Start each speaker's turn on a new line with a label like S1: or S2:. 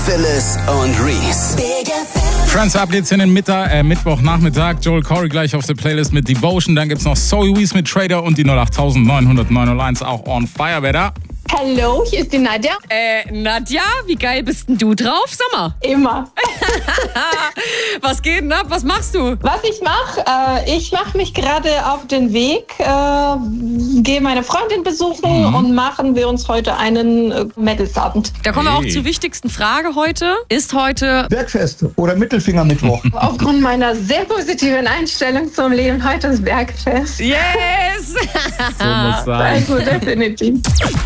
S1: Phyllis und Reese.
S2: Friends Up jetzt in den Mittwochnachmittag. Joel Corey gleich auf der Playlist mit Devotion. Dann gibt's noch Zoe Wees mit Trader und die 0890901 auch on fire. Wer da?
S3: Hallo, hier ist die Nadja.
S4: Nadja, wie geil bist denn du drauf? Sag mal.
S3: Immer.
S4: Was geht denn ab? Was machst du?
S3: Was ich mache? Ich mache mich gerade auf den Weg, gehe meine Freundin besuchen und machen wir uns heute einen Mädelsabend.
S4: Da kommen wir auch zur wichtigsten Frage heute. Ist heute
S5: Bergfest oder Mittelfingermittwoch.
S3: Aufgrund meiner sehr positiven Einstellung zum Leben heute ist Bergfest.
S4: Yes!
S2: So muss sein.
S3: Also definitiv.